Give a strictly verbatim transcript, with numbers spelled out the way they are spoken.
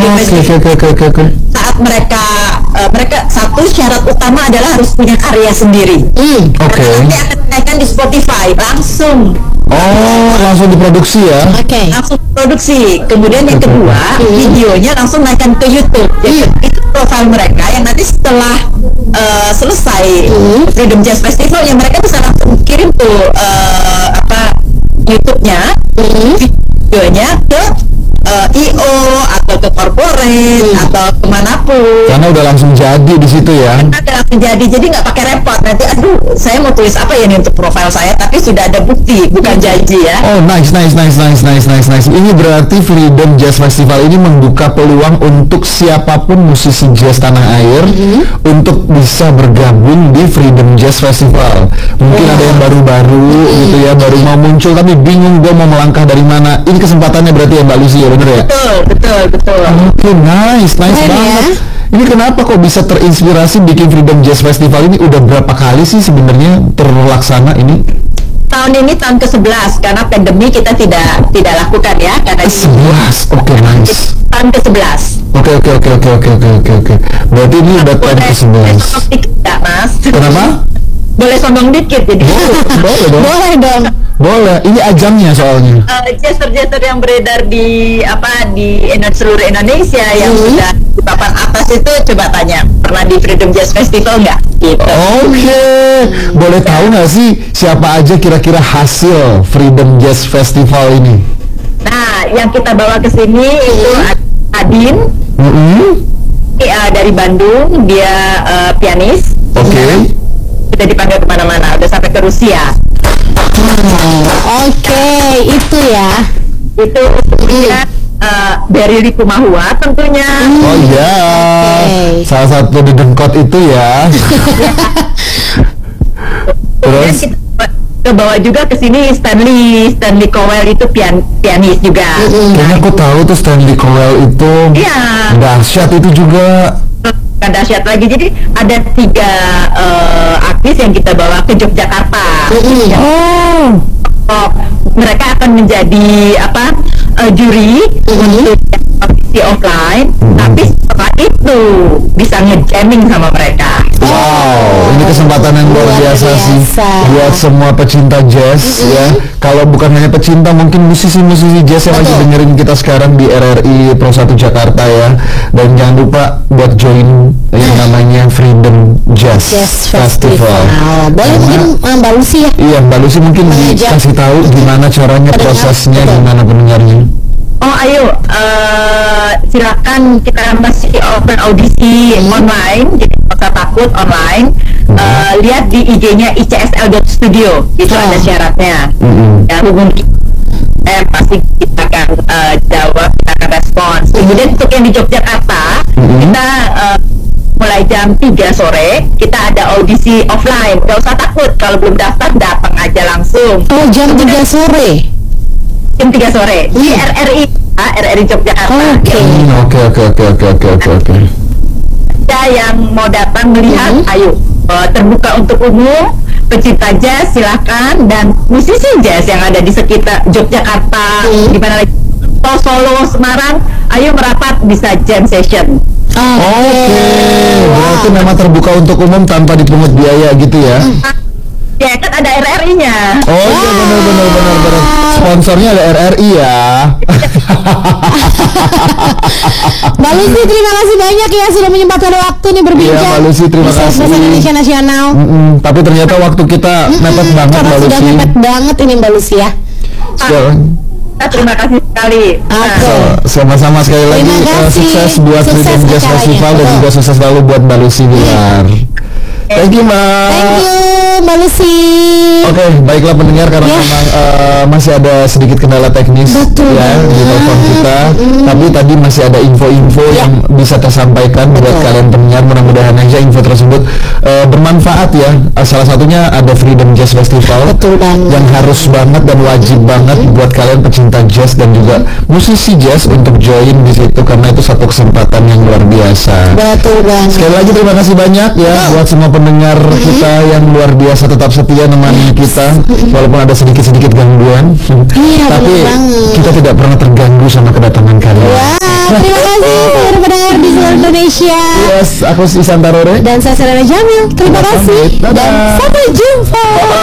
Oke oke oke oke oke. Saat mereka uh, mereka satu syarat utama adalah harus punya karya sendiri. Hmm, oke. Okay. Nanti akan dinaikkan di Spotify langsung. Oh, langsung diproduksi ya? Oke. Okay. Langsung produksi. Kemudian yang kedua, hmm. videonya langsung naikkan ke YouTube. Jadi hmm. itu profil mereka yang nanti setelah uh, selesai hmm. Freedom Jazz Festival, yang mereka bisa langsung kirim tuh uh, apa YouTube-nya, hmm. videonya ke uh, I O atau ke corporate hmm. atau kemanapun. Karena udah langsung jadi di situ ya. Karena udah langsung jadi, jadi nggak pakai repot. Nanti aduh, saya mau tulis apa ya nih untuk profil saya, tapi sudah ada bukti, bukan janji ya. Oh nice nice nice nice nice nice nice. Ini berarti Freedom Jazz Festival ini membuka peluang untuk siapapun musisi jazz tanah air mm-hmm. untuk bisa bergabung di Freedom Jazz Festival. Mungkin oh. ada yang baru-baru mm-hmm. gitu ya, baru mau muncul tapi bingung gue mau melangkah dari mana. Ini kesempatannya berarti ya Mbak Lucy ya, bener ya? Betul betul betul. Oke okay, nice nice Keren banget. Ya? Ini kenapa kok bisa terinspirasi bikin Freedom Jazz Festival ini? Udah berapa kali sih sebenarnya terlaksana ini? Tahun ini tahun ke sebelas, karena pandemi kita tidak tidak lakukan ya, karena sebelas. Oke, okay, nice. Tahun ke sebelas. Oke oke oke oke oke oke oke oke. Berarti ini udah tahun ke sebelas. Tidak, Mas. Kenapa? Boleh sombong dikit jadi. Boleh, boleh dong. Boleh dong. Boleh. Ini ajangnya soalnya. Uh, jazzer-jazzer yang beredar di apa di seluruh Indonesia yang hmm. sudah di papan atas itu coba tanya pernah di Freedom Jazz Festival nggak? Gitu. Oke. Okay. Boleh tahu nggak sih siapa aja kira-kira hasil Freedom Jazz Festival ini? Nah, yang kita bawa ke sini itu Adin. Mm-hmm. Uh, dari Bandung, dia uh, pianis. Oke. Okay. Sudah dipanggil kemana-mana, udah sampai ke Rusia. Oke, okay, itu ya. Itu kemudian uh, dari Riku Mahua tentunya. Oh iya, okay. Salah satu di Dengkot itu ya. Terus kita ke bawah juga ke sini Stanley Stanley Cowell itu pian, pianis juga. Kayaknya aku tahu tuh Stanley Cowell itu. Iya. Dahsyat itu juga. Bukan dahsyat lagi, jadi ada tiga uh, artis yang kita bawa ke Yogyakarta. Oh. Oh, mereka akan menjadi apa uh, juri mm-hmm. untuk kompetisi offline, mm-hmm. tapi setelah itu bisa nge-jamming sama mereka. Wow, ini kesempatan yang luar biasa, biasa sih buat semua pecinta jazz mm-hmm. ya. Kalau bukan hanya pecinta, mungkin musisi-musisi jazz yang lagi dengerin kita sekarang di R R I Pro satu Jakarta ya. Dan jangan lupa buat join yang namanya Freedom Jazz, Jazz Festival. Festival. Boleh mungkin uh, Mbak Lucy ya? Iya, Mbak Lucy mungkin dikasih tahu gimana caranya, prosesnya, gimana pendengarnya. Oh ayo, uh, silakan, kita masih open audisi hmm. online, jadi nggak usah takut online. Uh, lihat di I G-nya I C S L dot studio, itu oh. ada syaratnya. Hmm. Ya, hubungi eh pasti kita akan uh, jawab, kita akan respons. Kemudian untuk yang di Yogyakarta, hmm. kita uh, mulai jam tiga sore kita ada audisi offline. Gak usah takut, kalau belum daftar datang aja langsung. Oh, jam tiga sore. Jam tiga sore di R R I, R R I Yogyakarta. Oke oke oke oke oke oke oke oke. Ada yang mau datang melihat, mm-hmm. ayo uh, terbuka untuk umum, pecinta jazz silakan, dan musisi jazz yang ada di sekitar Yogyakarta, mm-hmm. di mana lagi Solo, Semarang, ayo merapat, bisa jam session. Oke, okay. Wow. Berarti memang terbuka untuk umum tanpa dipungut biaya gitu ya? Ya kan ada R R I-nya. Oh iya wow. benar benar benar benar. Sponsornya ada R R I ya. Mbak Lucy, terima kasih banyak ya sudah menyempatkan waktu nih berbincang. Iya Mbak Lucy, terima kasih. Bahasa Indonesia Nasional. Mm-mm. Tapi ternyata waktu kita Mm-mm. mepet banget Mbak Lucy. Sudah mepet banget ini Mbak Lucy ya. Sekarang. Terima kasih sekali. Oke. So, sama-sama sekali lagi uh, sukses buat Freedom Jazz Festival dan juga sukses selalu buat Mbak Lucy Bilar. Thank you, Mbak. Thank you, Mbak Lucy. Oke, okay, baiklah pendengar, karena yeah. memang uh, masih ada sedikit kendala teknis Betul. ya di telepon kita. Mm. Tapi tadi masih ada info-info yeah. yang bisa tersampaikan Betul. buat kalian pendengar. Mudah-mudahan aja info tersebut uh, bermanfaat ya. Uh, salah satunya ada Freedom Jazz Festival Betul yang harus banget dan wajib banget mm. buat kalian pecinta jazz dan juga musisi jazz untuk join di situ, karena itu satu kesempatan yang luar biasa. Betul banget. Sekali lagi terima kasih banyak ya oh. buat semua pendengar mm-hmm. kita yang luar biasa tetap setia nemani kita mm-hmm. walaupun ada sedikit-sedikit gangguan. Iya, tapi kita tidak pernah terganggu sama kedatangan kalian. Wah, terima kasih. Indonesia. Yes, aku si Santarore. Dan saya Serena Jamil. Terima kasih Dadah. dan sampai jumpa.